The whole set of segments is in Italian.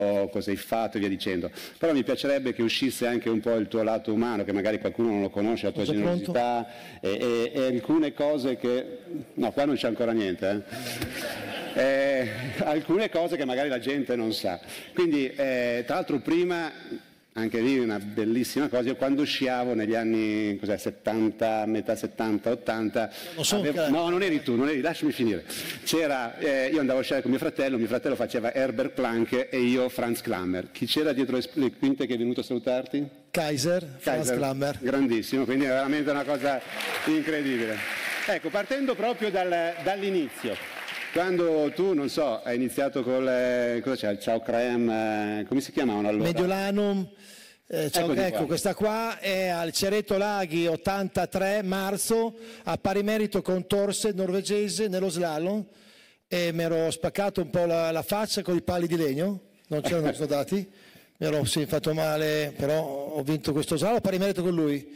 cosa hai fatto e via dicendo, però mi piacerebbe che uscisse anche un po' il tuo lato umano, che magari qualcuno non lo conosce, la tua generosità e alcune cose che... no, qua non c'è ancora niente, alcune cose che magari la gente non sa. Quindi, tra l'altro prima, anche lì una bellissima cosa, io quando sciavo negli anni 70, metà 70, 80, no, non eri tu, lasciami finire, io andavo a sciare con mio fratello faceva Herbert Planck e io Franz Klammer. Chi c'era dietro le quinte che è venuto a salutarti? Kaiser, Franz Klammer. Grandissimo, quindi è veramente una cosa incredibile. Ecco, partendo proprio dall'inizio, quando tu, non so, hai iniziato cosa c'è, il Ciao Creme, come si chiamavano allora? Mediolanum. Ecco, questa qua è al Cereto Laghi 83 marzo, a pari merito con Torse, norvegese, nello slalom, e mi ero spaccato un po' la faccia con i pali di legno, non c'erano soldati, mi ero fatto male, però ho vinto questo slalom a pari merito con lui.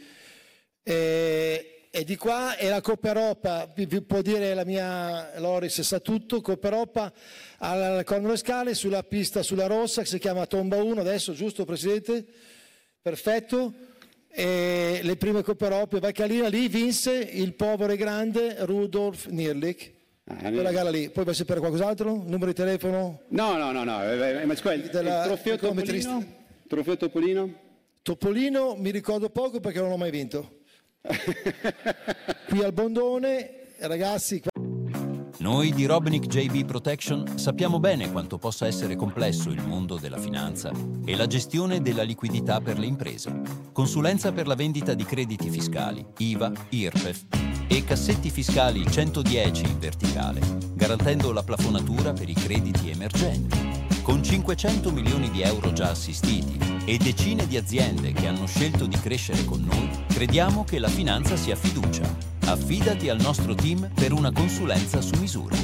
E di qua è la Coppa Europa, può dire la mia Loris sa tutto, Coppa Europa al Corno Scale sulla pista, sulla rossa, che si chiama Tomba 1 adesso, giusto Presidente? Perfetto. E le prime Coppe Europe, Valcalina, lì vinse il povero e grande Rudolf Nierlich. Quella gara lì. Poi vai a sapere qualcos'altro? Numero di telefono? No, ma scusa, il trofeo Topolino? Trofeo Topolino? Topolino mi ricordo poco perché non l'ho mai vinto. Qui al Bondone, ragazzi. Noi di Robinick JB Protection sappiamo bene quanto possa essere complesso il mondo della finanza e la gestione della liquidità per le imprese. Consulenza per la vendita di crediti fiscali, IVA, IRPEF e cassetti fiscali 110 in verticale, garantendo la plafonatura per i crediti emergenti. Con 500 milioni di euro già assistiti e decine di aziende che hanno scelto di crescere con noi, crediamo che la finanza sia fiducia. Affidati al nostro team per una consulenza su misura.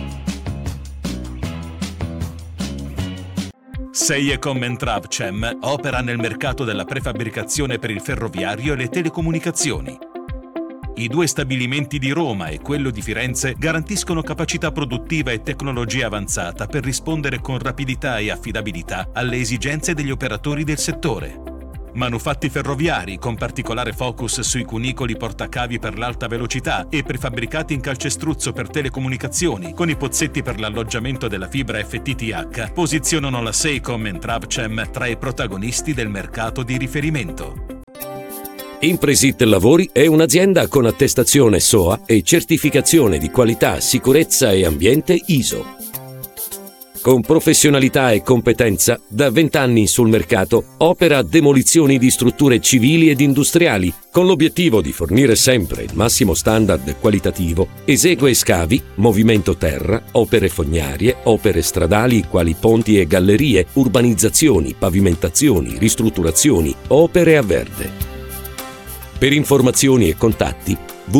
Seiecom & Travchem opera nel mercato della prefabbricazione per il ferroviario e le telecomunicazioni. I 2 stabilimenti di Roma e quello di Firenze garantiscono capacità produttiva e tecnologia avanzata per rispondere con rapidità e affidabilità alle esigenze degli operatori del settore. Manufatti ferroviari con particolare focus sui cunicoli portacavi per l'alta velocità e prefabbricati in calcestruzzo per telecomunicazioni con i pozzetti per l'alloggiamento della fibra FTTH posizionano la Seiecom & Travchem tra i protagonisti del mercato di riferimento. Impresit Lavori è un'azienda con attestazione SOA e certificazione di qualità, sicurezza e ambiente ISO. Con professionalità e competenza, da 20 anni sul mercato, opera demolizioni di strutture civili ed industriali, con l'obiettivo di fornire sempre il massimo standard qualitativo, esegue scavi, movimento terra, opere fognarie, opere stradali quali ponti e gallerie, urbanizzazioni, pavimentazioni, ristrutturazioni, opere a verde. Per informazioni e contatti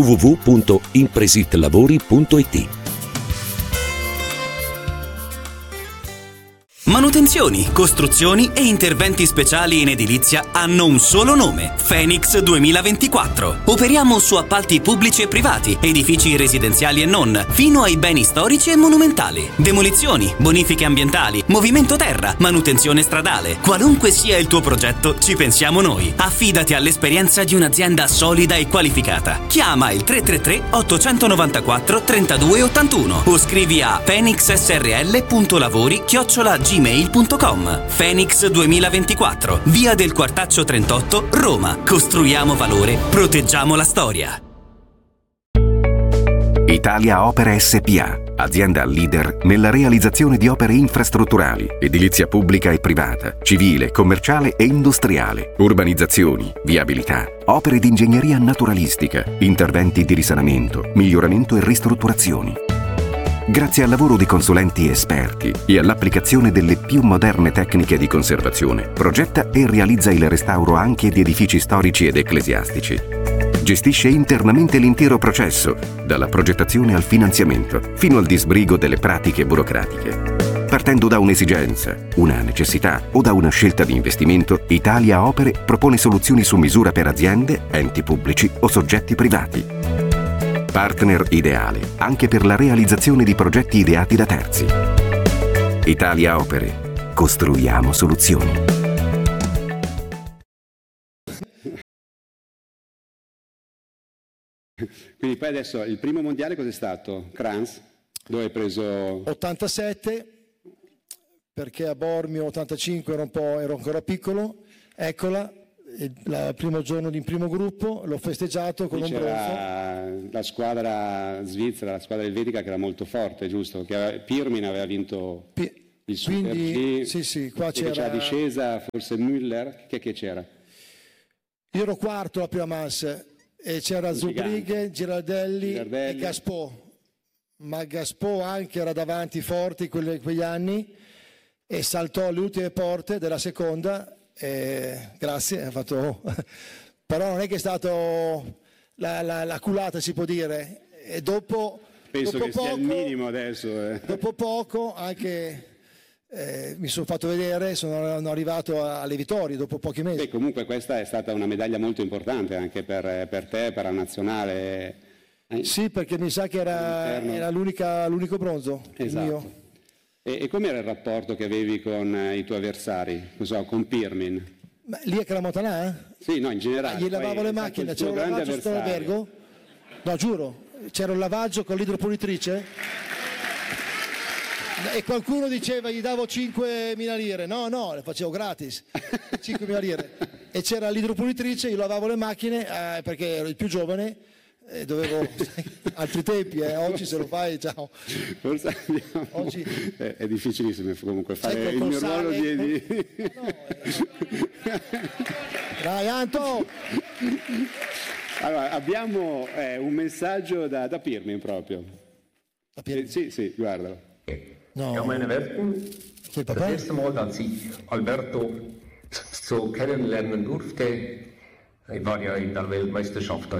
www.impresitlavori.it. Manutenzioni, costruzioni e interventi speciali in edilizia hanno un solo nome: Phoenix 2024. Operiamo su appalti pubblici e privati, edifici residenziali e non, fino ai beni storici e monumentali. Demolizioni, bonifiche ambientali, movimento terra, manutenzione stradale. Qualunque sia il tuo progetto, ci pensiamo noi. Affidati all'esperienza di un'azienda solida e qualificata. Chiama il 333 894 3281 o scrivi a phoenixsrl.lavori@gmail.com. Phoenix 2024, via del Quartaccio 38, Roma. Costruiamo valore, proteggiamo la storia. Italia Opere SpA, azienda leader nella realizzazione di opere infrastrutturali, edilizia pubblica e privata, civile, commerciale e industriale, urbanizzazioni, viabilità, opere di ingegneria naturalistica, interventi di risanamento, miglioramento e ristrutturazioni. Grazie al lavoro di consulenti esperti e all'applicazione delle più moderne tecniche di conservazione, progetta e realizza il restauro anche di edifici storici ed ecclesiastici. Gestisce internamente l'intero processo, dalla progettazione al finanziamento, fino al disbrigo delle pratiche burocratiche. Partendo da un'esigenza, una necessità o da una scelta di investimento, Italia Opere propone soluzioni su misura per aziende, enti pubblici o soggetti privati. Partner ideale anche per la realizzazione di progetti ideati da terzi. Italia Opere. costruiamo soluzioni. Quindi poi adesso il primo mondiale cos'è stato? Kranz, dove hai preso... 87, perché a Bormio 85 ero ancora piccolo, eccola, il primo giorno di primo gruppo, l'ho festeggiato con un bronzo. La squadra svizzera, la squadra elvetica che era molto forte, giusto? Che Pirmin aveva vinto il Super G, sì, qua c'era la discesa, forse Müller, che c'era? Io ero quarto la prima manche. E c'era Zubrighe, Girardelli e Gaspò, ma Gaspò anche era davanti forti quegli anni e saltò alle ultime porte della seconda, grazie, ha fatto... però non è che è stato la culata, si può dire, e dopo che sia il minimo adesso. Dopo poco anche... mi sono fatto vedere, sono arrivato alle vittorie dopo pochi mesi. Beh, comunque questa è stata una medaglia molto importante anche per te, per la nazionale. Sì, perché mi sa che era l'unico bronzo. Esatto. Mio. E com'era il rapporto che avevi con i tuoi avversari, con Pirmin? Ma lì a Cremona? Sì, no, in generale. Gli lavavo le macchine, c'era un lavaggio sotto l'albergo? No, giuro, c'era un lavaggio con l'idropulitrice? E qualcuno diceva gli davo 5.000 lire, no, le facevo gratis, 5.000 lire. E c'era l'idropulitrice, io lavavo le macchine perché ero il più giovane, dovevo altri tempi, oggi se lo fai, ciao. Forse oggi è difficilissimo comunque fare il mio ruolo di... Dai Anto! Allora, abbiamo un messaggio da Pirmin proprio. Da Pirmin? Sì, guardalo. No. Ja, meine Werten, das erste Mal, als ich Alberto so kennenlernen durfte, ich war ja in der Weltmeisterschaft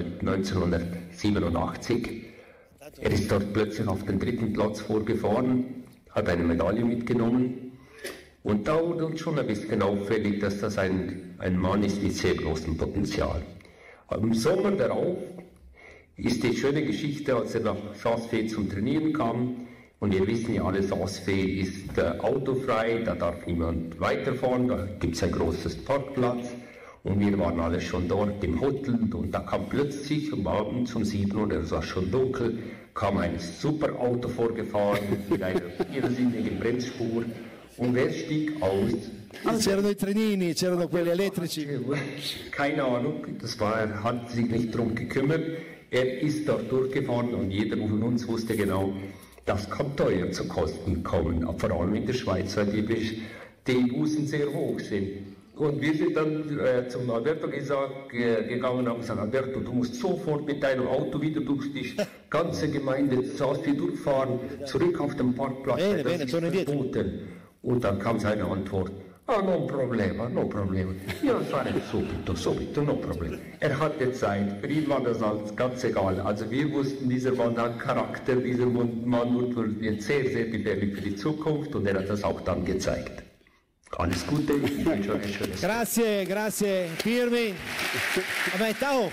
1987. Er ist dort plötzlich auf den 3. Platz vorgefahren, hat eine Medaille mitgenommen. Und da wurde uns schon ein bisschen auffällig, dass das ein Mann ist mit sehr großem Potenzial. Im Sommer darauf ist die schöne Geschichte, als er nach Saas-Fee zum Trainieren kam. Und wir wissen ja alle, Saas-Fee ist autofrei, da darf niemand weiterfahren, da gibt es ein großes Parkplatz. Und wir waren alle schon dort im Hotel und da kam plötzlich am Abend um 7 Uhr, es war schon dunkel, kam ein super Auto vorgefahren mit einer irrsinnigen Bremsspur. Und wer stieg aus? C'erano i trenini, c'erano quelli elettrici. Keine Ahnung, er hat sich nicht darum gekümmert. Er ist dort durchgefahren und jeder von uns wusste genau, das kann teuer zu Kosten kommen, vor allem in der Schweiz, weil die Bußen sehr hoch sind. Und wir sind dann zum Alberto gegangen und haben gesagt, Alberto, du musst sofort mit deinem Auto wieder durch die ganze Gemeinde Saas-Fee durchfahren, zurück auf den Parkplatz, das ist verboten. Und dann kam seine Antwort, non problema, io fare subito, no problem. Er hatte Zeit, für ihn war das alles ganz egal. Also wir wussten, dieser Mann hat Charakter, dieser Mann wird jetzt sehr, sehr gefährlich für die Zukunft und er hat das auch dann gezeigt. Alles Gute, ich wünsche euch ein schönes Tag. Grazie Pirmin. Vabbè, ciao.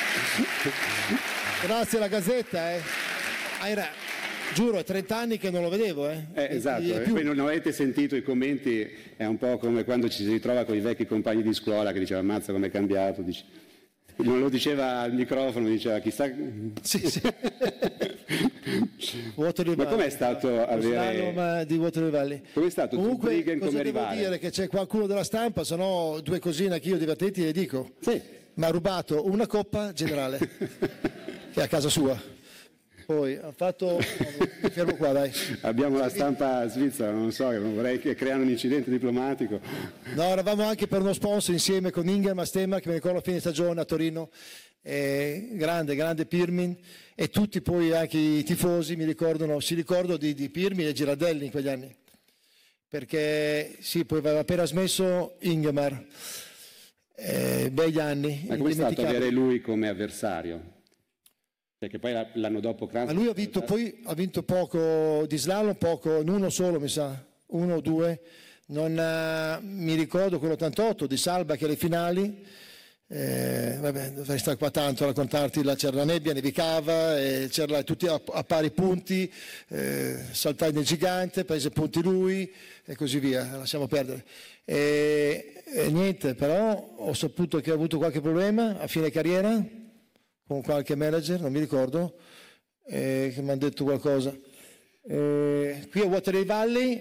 Grazie alla Gazzetta. Giuro, è 30 anni che non lo vedevo. Esatto, poi non avete sentito i commenti, è un po' come quando ci si ritrova con i vecchi compagni di scuola che diceva ammazza com'è cambiato, non lo diceva al microfono, diceva chissà... Sì. Ma com'è stato avere... di Waterloo Valley. Com'è stato Comunque, come rivale? Devo dire che c'è qualcuno della stampa, se no due cosine anche io divertenti le dico. Sì. Mi ha rubato una coppa generale, che è a casa sua. Poi ha fatto... Mi fermo qua, dai. Abbiamo la stampa svizzera, non vorrei che creano un incidente diplomatico. No, eravamo anche per uno sponsor insieme con Ingham a Stemma, che mi ricordo a fine stagione a Torino. Grande Pirmin, e tutti poi anche i tifosi si ricordano di Pirmin e Girardelli in quegli anni. Perché sì, poi aveva appena smesso Ingemar. Begli anni. Ma come è stato avere lui come avversario? Perché poi l'anno dopo Ma lui ha vinto poco di slalom, poco, uno solo mi sa, 1 o 2, non mi ricordo quello 88 di Salba che alle finali Vabbè, dovrei stare qua tanto a raccontarti, c'era la nebbia, nevicava, c'era tutti a pari punti, saltai nel gigante, prese punti lui e così via, lasciamo perdere. E niente, però ho saputo che ha avuto qualche problema a fine carriera con qualche manager, non mi ricordo, che mi hanno detto qualcosa. Qui a Waterloo Valley